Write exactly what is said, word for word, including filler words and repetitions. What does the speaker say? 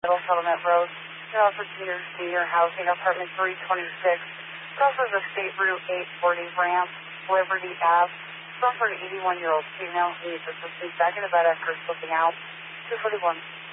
Middle Settlement Road. It offers senior, senior housing, apartment three twenty-six. It offers a State Route eight forty ramp, Liberty Ave. It's for an eighty-one-year-old female who needs assistance back in the bed after slipping out. two forty-one.